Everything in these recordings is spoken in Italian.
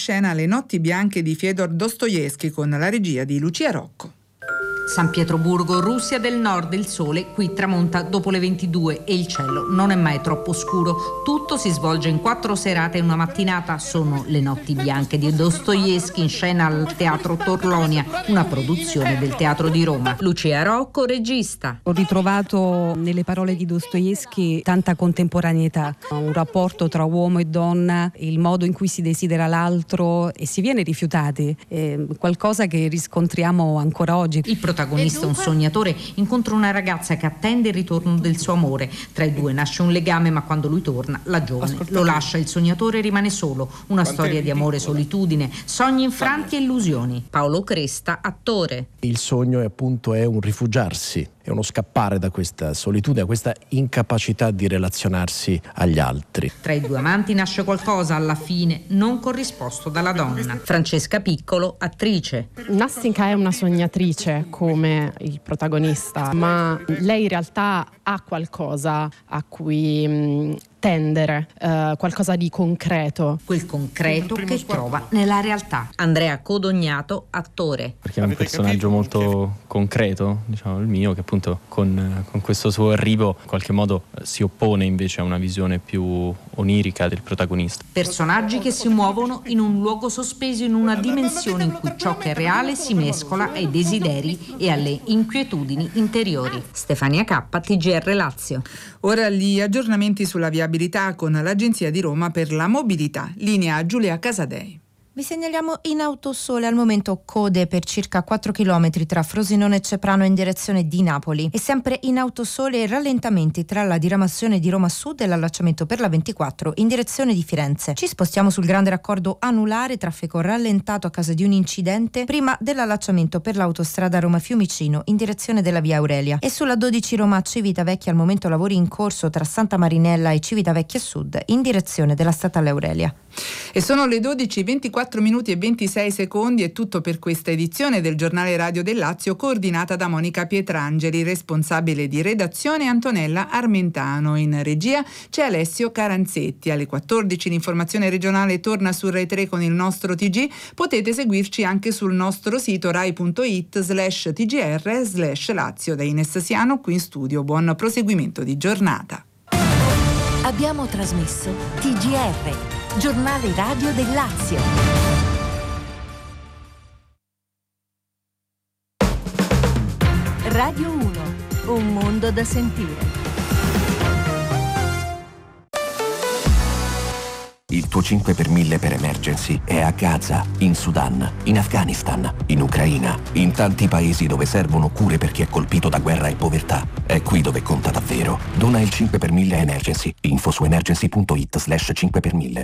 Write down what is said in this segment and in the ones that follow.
scena Le notti bianche di Fyodor Dostoevskij con la regia di Lucia Rocco. San Pietroburgo, Russia del Nord, il sole qui tramonta dopo le 22 e il cielo non è mai troppo scuro. Tutto si svolge in 4 serate e una mattinata. Sono Le notti bianche di Dostoevskij in scena al Teatro Torlonia, una produzione del Teatro di Roma. Lucia Rocco, regista. Ho ritrovato nelle parole di Dostoevskij tanta contemporaneità, un rapporto tra uomo e donna, il modo in cui si desidera l'altro e si viene rifiutati, qualcosa che riscontriamo ancora oggi. Il protagonista, un sognatore, incontra una ragazza che attende il ritorno del suo amore. Tra i due nasce un legame, ma quando lui torna, la giovane lo lascia. Il sognatore rimane solo. Una storia di amore, solitudine, sogni infranti e illusioni. Paolo Cresta, attore. Il sogno è un rifugiarsi, è uno scappare da questa solitudine, da questa incapacità di relazionarsi agli altri. Tra i due amanti nasce qualcosa, alla fine non corrisposto dalla donna. Francesca Piccolo, attrice. Nastinka è una sognatrice come il protagonista, ma lei in realtà ha qualcosa a cui tendere, qualcosa di concreto. Quel concreto che trova nella realtà. Andrea Codognato, attore. Perché è un personaggio molto concreto, diciamo il mio, che appunto con questo suo arrivo in qualche modo si oppone invece a una visione più onirica del protagonista. Personaggi che si muovono in un luogo sospeso, in una dimensione in cui ciò che è reale si mescola ai desideri e alle inquietudini interiori. Stefania K, TGR Lazio. Ora gli aggiornamenti sulla viabilità con l'Agenzia di Roma per la mobilità. Linea Giulia Casadei. Vi segnaliamo in autosole al momento code per circa 4 km tra Frosinone e Ceprano in direzione di Napoli, e sempre in autosole rallentamenti tra la diramazione di Roma Sud e l'allacciamento per la 24 in direzione di Firenze. Ci spostiamo sul grande raccordo anulare, traffico rallentato a causa di un incidente prima dell'allacciamento per l'autostrada Roma Fiumicino in direzione della via Aurelia, e sulla 12 Roma Civitavecchia al momento lavori in corso tra Santa Marinella e Civitavecchia Sud in direzione della statale Aurelia. E sono le 12, 24 minuti e 26 secondi. È tutto per questa edizione del Giornale Radio del Lazio, coordinata da Monica Pietrangeli, responsabile di redazione Antonella Armentano. In regia c'è Alessio Caranzetti. Alle 14 l'informazione regionale torna su Rai 3 con il nostro TG. Potete seguirci anche sul nostro sito rai.it/tgr/Lazio. Da Ines Siano qui in studio. Buon proseguimento di giornata. Abbiamo trasmesso TGR, Giornale Radio del Lazio. Radio 1, un mondo da sentire. Il tuo 5 per 1000 per emergency è a Gaza, in Sudan, in Afghanistan, in Ucraina, in tanti paesi dove servono cure per chi è colpito da guerra e povertà. È qui dove conta davvero. Dona il 5 per 1000 emergency. Info su emergency.it/5 per 1000.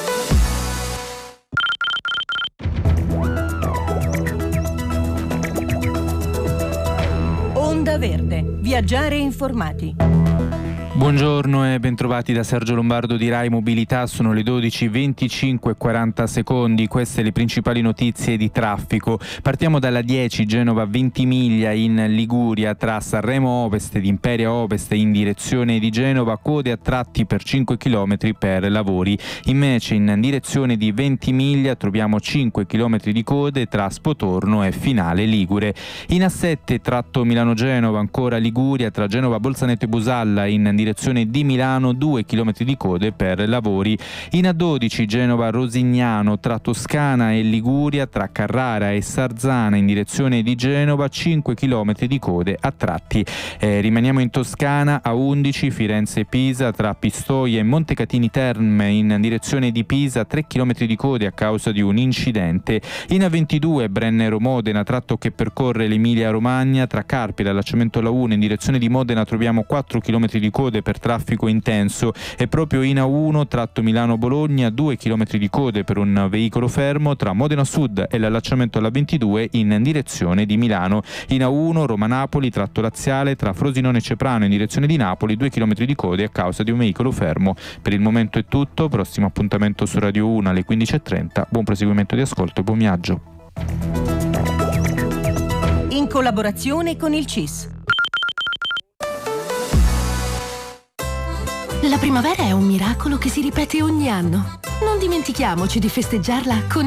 Onda Verde. Viaggiare informati. Buongiorno e bentrovati da Sergio Lombardo di Rai Mobilità. Sono le 12:25 e 40 secondi. Queste le principali notizie di traffico. Partiamo dalla 10 Genova Ventimiglia in Liguria tra Sanremo Ovest ed Imperia Ovest in direzione di Genova, code a tratti per 5 km per lavori. Invece in direzione di Ventimiglia troviamo 5 km di code tra Spotorno e Finale Ligure. In A7 tratto Milano-Genova, ancora Liguria tra Genova Bolzaneto e Busalla in direzione di Milano, 2 km di code per lavori. In A12 Genova Rosignano tra Toscana e Liguria, tra Carrara e Sarzana in direzione di Genova, 5 km di code a tratti. Rimaniamo in Toscana, A11 Firenze Pisa tra Pistoia e Montecatini Terme in direzione di Pisa, 3 km di code a causa di un incidente. In A22 Brennero Modena, tratto che percorre l'Emilia Romagna, tra Carpi e l'allacciamento alla 1 in direzione di Modena troviamo 4 km di code per traffico intenso, e proprio in A1 tratto Milano-Bologna 2 km di code per un veicolo fermo tra Modena Sud e l'allacciamento alla 22 in direzione di Milano. In A1 Roma-Napoli tratto laziale tra Frosinone e Ceprano in direzione di Napoli, 2 km di code a causa di un veicolo fermo. Per il momento è tutto, prossimo appuntamento su Radio 1 alle 15:30. Buon proseguimento di ascolto e buon viaggio. In collaborazione con il CIS. La primavera è un miracolo che si ripete ogni anno. Non dimentichiamoci di festeggiarla con